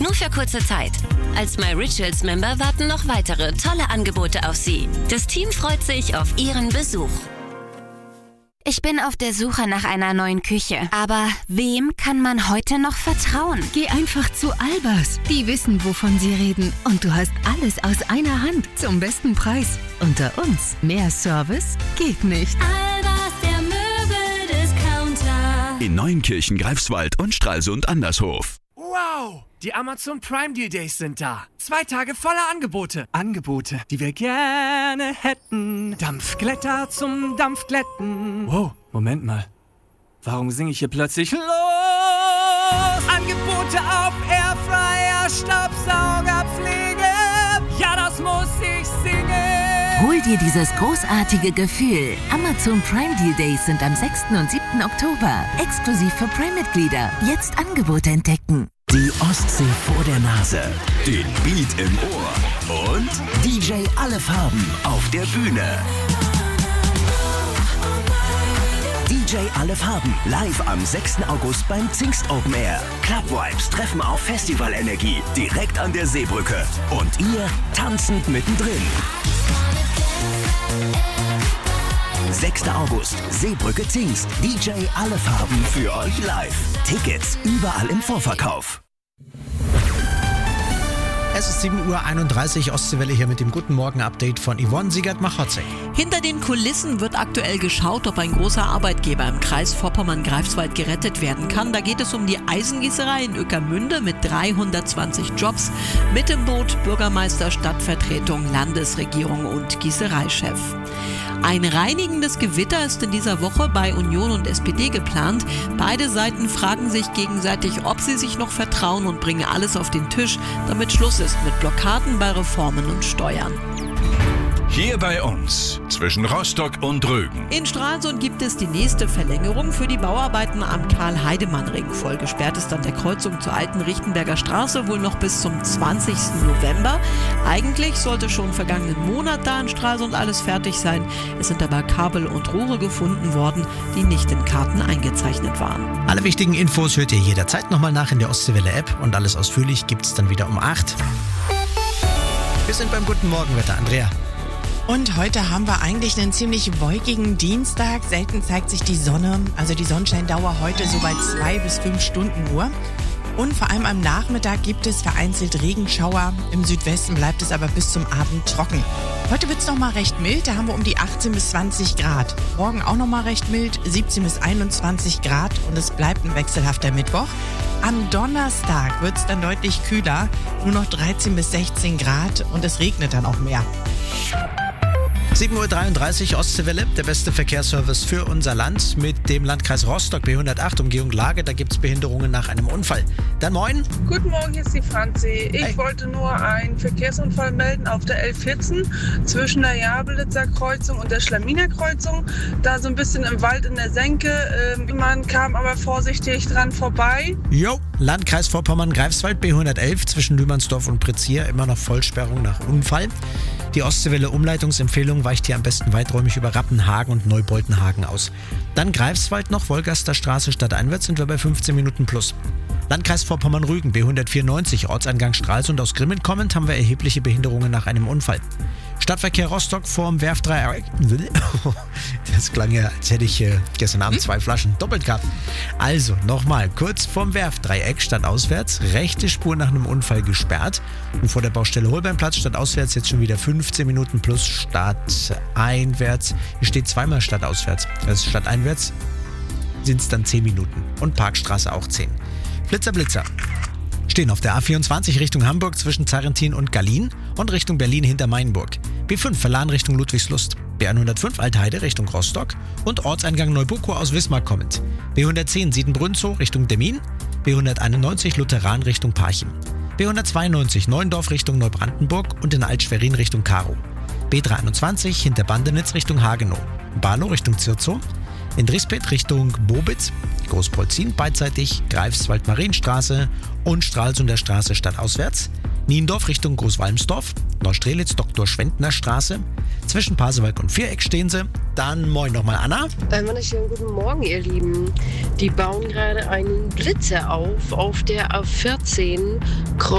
nur für kurze Zeit. Als MyRituals-Member warten noch weitere tolle Angebote auf Sie. Das Team freut sich auf Ihren Besuch. Ich bin auf der Suche nach einer neuen Küche. Aber wem kann man heute noch vertrauen? Geh einfach zu Albers. Die wissen, wovon sie reden. Und du hast alles aus einer Hand zum besten Preis. Unter uns, mehr Service geht nicht. Albers, der Möbeldiscounter. In Neuenkirchen, Greifswald und Stralsund Andershof. Wow! Die Amazon Prime Deal Days sind da. 2 Tage voller Angebote. Angebote, die wir gerne hätten. Dampfglätter zum Dampfglätten. Wow, Moment mal. Warum singe ich hier plötzlich los? Angebote auf Airfryer, Staubsaugerpflege. Ja, das muss ich singen. Hol dir dieses großartige Gefühl. Amazon Prime Deal Days sind am 6. und 7. Oktober. Exklusiv für Prime-Mitglieder. Jetzt Angebote entdecken. Die Ostsee vor der Nase, den Beat im Ohr und DJ Alle Farben auf der Bühne. DJ Alle Farben live am 6. August beim Zingst Open Air. Club Vibes treffen auf Festivalenergie direkt an der Seebrücke. Und ihr tanzend mittendrin. 6. August, Seebrücke Zingst. DJ Alle Farben für euch live. Tickets überall im Vorverkauf. Es ist 7:31 Uhr, Ostseewelle hier mit dem Guten Morgen-Update von Yvonne Siegert-Machotzek. Hinter den Kulissen wird aktuell geschaut, ob ein großer Arbeitgeber im Kreis Vorpommern-Greifswald gerettet werden kann. Da geht es um die Eisengießerei in Ueckermünde mit 320 Jobs. Mit im Boot Bürgermeister, Stadtvertretung, Landesregierung und Gießereichef. Ein reinigendes Gewitter ist in dieser Woche bei Union und SPD geplant. Beide Seiten fragen sich gegenseitig, ob sie sich noch vertrauen und bringen alles auf den Tisch, damit Schluss ist mit Blockaden bei Reformen und Steuern. Hier bei uns, zwischen Rostock und Rügen. In Stralsund gibt es die nächste Verlängerung für die Bauarbeiten am Karl-Heidemann-Ring. Voll gesperrt ist an der Kreuzung zur alten Richtenberger Straße wohl noch bis zum 20. November. Eigentlich sollte schon vergangenen Monat da in Stralsund alles fertig sein. Es sind aber Kabel und Rohre gefunden worden, die nicht in Karten eingezeichnet waren. Alle wichtigen Infos hört ihr jederzeit nochmal nach in der Ostseewelle-App und alles ausführlich gibt's dann wieder um 8. Wir sind beim Guten Morgenwetter. Andrea. Und heute haben wir eigentlich einen ziemlich wolkigen Dienstag. Selten zeigt sich die Sonne. Also die Sonnenscheindauer heute so bei 2 bis 5 Stunden nur. Und vor allem am Nachmittag gibt es vereinzelt Regenschauer. Im Südwesten bleibt es aber bis zum Abend trocken. Heute wird es nochmal recht mild. Da haben wir um die 18 bis 20 Grad. Morgen auch nochmal recht mild, 17 bis 21 Grad. Und es bleibt ein wechselhafter Mittwoch. Am Donnerstag wird es dann deutlich kühler. Nur noch 13 bis 16 Grad. Und es regnet dann auch mehr. 7:33 Uhr, Ostseewelle, der beste Verkehrsservice für unser Land mit dem Landkreis Rostock, B108, Umgehung Lage, da gibt es Behinderungen nach einem Unfall. Dann moin. Guten Morgen, hier ist die Franzi. Ich wollte nur einen Verkehrsunfall melden auf der L14 zwischen der Jabelitzer Kreuzung und der Schlaminer Kreuzung. Da so ein bisschen im Wald in der Senke. Man kam aber vorsichtig dran vorbei. Jo, Landkreis Vorpommern-Greifswald, B111 zwischen Lühmannsdorf und Pretzier, immer noch Vollsperrung nach Unfall. Die Ostseewelle-Umleitungsempfehlung weicht hier am besten weiträumig über Rappenhagen und Neuboltenhagen aus. Dann Greifswald noch, Wolgaster Straße stadteinwärts sind wir bei 15 Minuten plus. Landkreis Vorpommern-Rügen, B194, Ortseingang Stralsund aus Grimmen kommend, haben wir erhebliche Behinderungen nach einem Unfall. Stadtverkehr Rostock vorm Werftdreieck. Das klang ja, als hätte ich gestern Abend 2 Flaschen doppelt gehabt. Also, nochmal, kurz vorm Werftdreieck stadtauswärts, rechte Spur nach einem Unfall gesperrt. Und vor der Baustelle Holbeinplatz stadtauswärts jetzt schon wieder 15 Minuten plus stadteinwärts. Hier steht zweimal stadtauswärts. Also stadteinwärts sind es dann 10 Minuten. Und Parkstraße auch 10. Blitzer, Blitzer. Stehen auf der A24 Richtung Hamburg zwischen Zarrentin und Gallien und Richtung Berlin hinter Mainburg. B5 Verlan Richtung Ludwigslust. B105 Altheide Richtung Rostock und Ortseingang Neubuckow aus Wismar kommend. B110 Siedenbrünnzow Richtung Demmin. B191 Lutheran Richtung Parchim. B192 Neuendorf Richtung Neubrandenburg und in Altschwerin Richtung Karow. B321 hinter Bandenitz Richtung Hagenow. Barlow Richtung Zirzow. In Drispet Richtung Bobitz, Großpolzin beidseitig, Greifswald-Marienstraße und Stralsunder Straße stadtauswärts, Niendorf Richtung Großwalmsdorf, Neustrelitz Dr. Schwendner Straße, zwischen Pasewalk und Viereck stehen sie. Dann moin nochmal Anna. Einen wunderschönen guten Morgen, ihr Lieben. Die bauen gerade einen Blitzer auf der A14